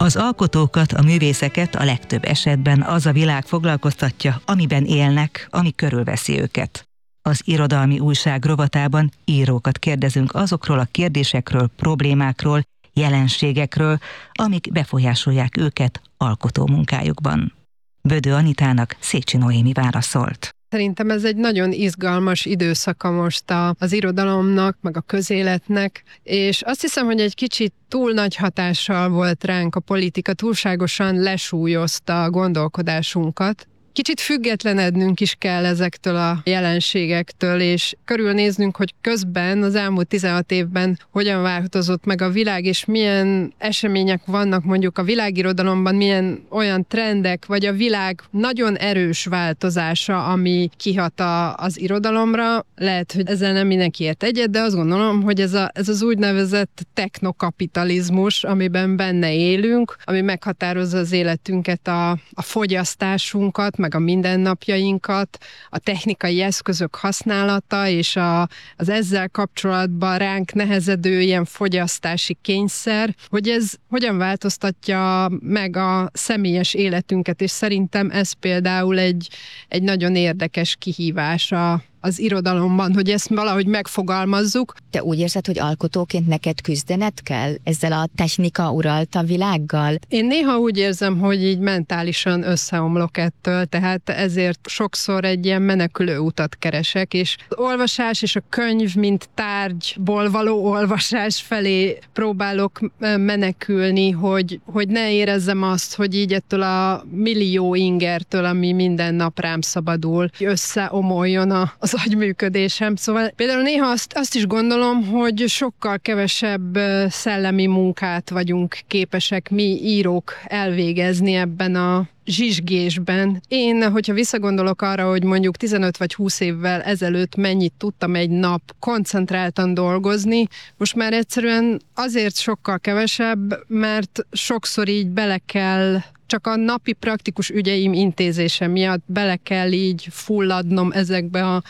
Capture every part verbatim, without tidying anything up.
Az alkotókat, a művészeket a legtöbb esetben az a világ foglalkoztatja, amiben élnek, ami körülveszi őket. Az irodalmi újság rovatában írókat kérdezünk azokról a kérdésekről, problémákról, jelenségekről, amik befolyásolják őket alkotó munkájukban. Bödő Anitának Szécsi Noémi válaszolt. Szerintem ez egy nagyon izgalmas időszaka most a, az irodalomnak, meg a közéletnek, és azt hiszem, hogy egy kicsit túl nagy hatással volt ránk a politika, túlságosan lesúlyozta a gondolkodásunkat. Kicsit függetlenednünk is kell ezektől a jelenségektől, és körülnéznünk, hogy közben az elmúlt tizenhat évben hogyan változott meg a világ, és milyen események vannak mondjuk a világirodalomban, milyen olyan trendek, vagy a világ nagyon erős változása, ami kihat a, az irodalomra. Lehet, hogy ezzel nem mindenki ért egyet, de azt gondolom, hogy ez, a, ez az úgynevezett technokapitalizmus, amiben benne élünk, ami meghatározza az életünket, a, a fogyasztásunkat, meg a mindennapjainkat, a technikai eszközök használata és a, az ezzel kapcsolatban ránk nehezedő ilyen fogyasztási kényszer, hogy ez hogyan változtatja meg a személyes életünket, és szerintem ez például egy, egy nagyon érdekes kihívás a az irodalomban, hogy ezt valahogy megfogalmazzuk. Te úgy érzed, hogy alkotóként neked küzdened kell ezzel a technika uralta világgal? Én néha úgy érzem, hogy így mentálisan összeomlok ettől, tehát ezért sokszor egy ilyen menekülő utat keresek, és az olvasás és a könyv, mint tárgyból való olvasás felé próbálok menekülni, hogy, hogy ne érezzem azt, hogy így ettől a millió ingertől, ami minden nap rám szabadul, összeomoljon az agyműködésem. Szóval például néha azt, azt is gondolom, hogy sokkal kevesebb szellemi munkát vagyunk képesek mi írók elvégezni ebben a zsizsgésben. Én, hogyha visszagondolok arra, hogy mondjuk tizenöt vagy húsz évvel ezelőtt mennyit tudtam egy nap koncentráltan dolgozni, most már egyszerűen azért sokkal kevesebb, mert sokszor így bele kell, csak a napi praktikus ügyeim intézése miatt bele kell így fulladnom ezekbe a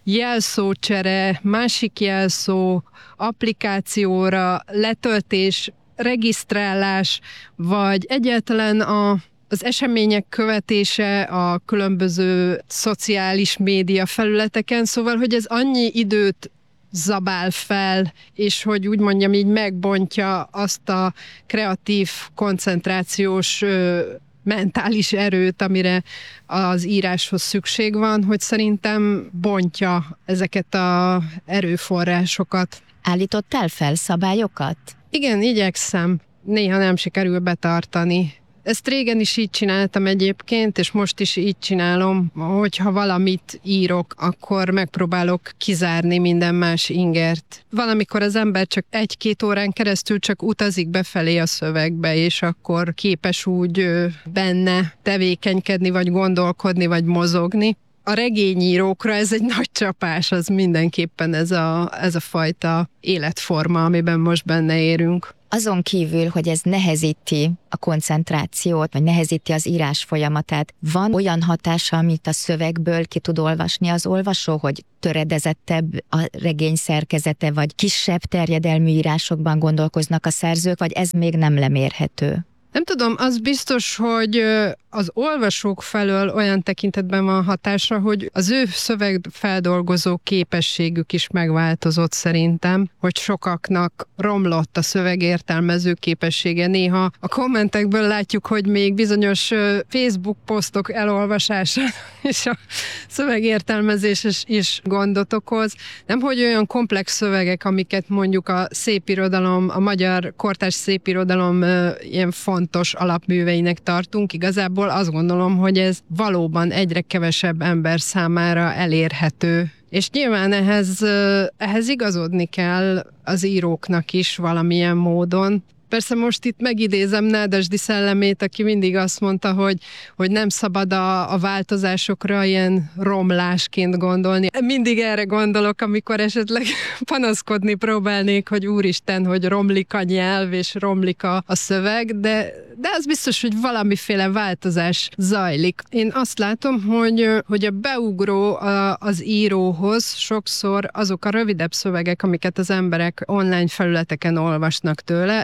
jelszócsere, másik jelszó, applikációra, letöltés, regisztrálás, vagy egyáltalán a az események követése a különböző szociális média felületeken, szóval, hogy ez annyi időt zabál fel, és hogy úgy mondjam, így megbontja azt a kreatív, koncentrációs, mentális erőt, amire az íráshoz szükség van, hogy szerintem bontja ezeket az erőforrásokat. Állítottál fel szabályokat? Igen, igyekszem. Néha nem sikerül betartani. Ezt régen is így csináltam egyébként, és most is így csinálom, hogyha valamit írok, akkor megpróbálok kizárni minden más ingert. Valamikor az ember csak egy-két órán keresztül csak utazik befelé a szövegbe, és akkor képes úgy benne tevékenykedni, vagy gondolkodni, vagy mozogni. A regényírókra ez egy nagy csapás, az mindenképpen ez a, ez a fajta életforma, amiben most benne érünk. Azon kívül, hogy ez nehezíti a koncentrációt, vagy nehezíti az írás folyamatát, van olyan hatása, amit a szövegből ki tud olvasni az olvasó, hogy töredezettebb a regény szerkezete, vagy kisebb terjedelmű írásokban gondolkoznak a szerzők, vagy ez még nem lemérhető? Nem tudom, az biztos, hogy az olvasók felől olyan tekintetben van hatása, hogy az ő szövegfeldolgozó képességük is megváltozott szerintem, hogy sokaknak romlott a szövegértelmező képessége. Néha a kommentekből látjuk, hogy még bizonyos Facebook posztok elolvasása és a szövegértelmezés is gondot okoz. Nem, hogy olyan komplex szövegek, amiket mondjuk a szépirodalom, a magyar kortárs szépirodalom ilyen fontos alapműveinek tartunk. Igazából azt gondolom, hogy ez valóban egyre kevesebb ember számára elérhető. És nyilván ehhez, ehhez igazodni kell az íróknak is valamilyen módon. Persze most itt megidézem Nádasdy szellemét, aki mindig azt mondta, hogy, hogy nem szabad a, a változásokra ilyen romlásként gondolni. Mindig erre gondolok, amikor esetleg panaszkodni próbálnék, hogy úristen, hogy romlik a nyelv és romlik a, a szöveg, de, de az biztos, hogy valamiféle változás zajlik. Én azt látom, hogy, hogy a beugró a, az íróhoz sokszor azok a rövidebb szövegek, amiket az emberek online felületeken olvasnak tőle, és hogy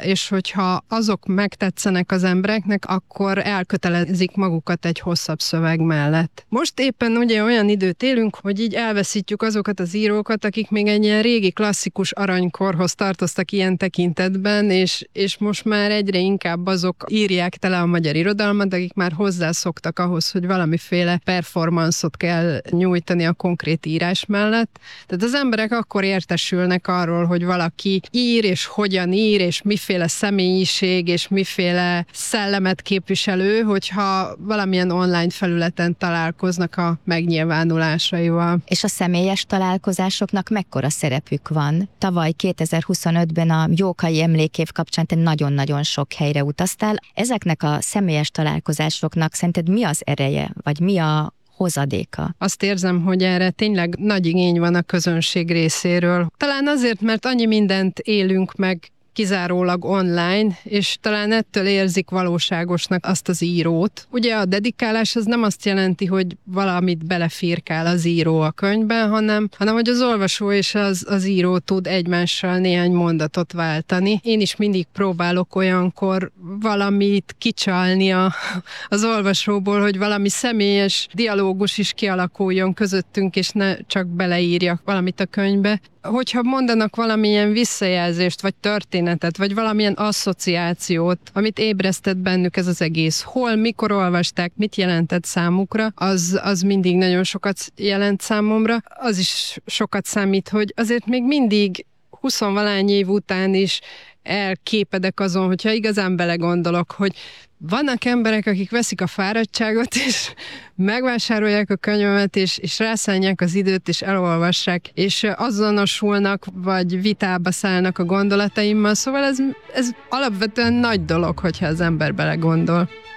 hogyha azok megtetszenek az embereknek, akkor elkötelezik magukat egy hosszabb szöveg mellett. Most éppen ugye olyan időt élünk, hogy így elveszítjük azokat az írókat, akik még egy ilyen régi klasszikus aranykorhoz tartoztak ilyen tekintetben, és, és most már egyre inkább azok írják tele a magyar irodalmat, akik már hozzászoktak ahhoz, hogy valamiféle performanszot kell nyújtani a konkrét írás mellett. Tehát az emberek akkor értesülnek arról, hogy valaki ír, és hogyan ír, és miféle személyiség, és miféle szellemet képviselő, hogyha valamilyen online felületen találkoznak a megnyilvánulásaival. És a személyes találkozásoknak mekkora szerepük van? Tavaly kétezer-huszonötben a Jókai Emlékév kapcsán te nagyon-nagyon sok helyre utaztál. Ezeknek a személyes találkozásoknak szerinted mi az ereje, vagy mi a hozadéka? Azt érzem, hogy erre tényleg nagy igény van a közönség részéről. Talán azért, mert annyi mindent élünk meg kizárólag online, és talán ettől érzik valóságosnak azt az írót. Ugye a dedikálás az nem azt jelenti, hogy valamit belefirkál az író a könyvben, hanem, hanem hogy az olvasó és az, az író tud egymással néhány mondatot váltani. Én is mindig próbálok olyankor valamit kicsalni a, az olvasóból, hogy valami személyes dialógus is kialakuljon közöttünk, és ne csak beleírjak valamit a könyvbe. Hogyha mondanak valamilyen visszajelzést, vagy történetet, vagy valamilyen asszociációt, amit ébresztett bennük ez az egész, hol, mikor olvasták, mit jelentett számukra, az, az mindig nagyon sokat jelent számomra. Az is sokat számít, hogy azért még mindig huszonvalány év után is elképedek azon, hogyha igazán belegondolok, hogy vannak emberek, akik veszik a fáradtságot, és megvásárolják a könyvemet, és, és rászállják az időt, és elolvassák, és azonosulnak, vagy vitába szállnak a gondolataimmal. Szóval ez, ez alapvetően nagy dolog, hogyha az ember belegondol.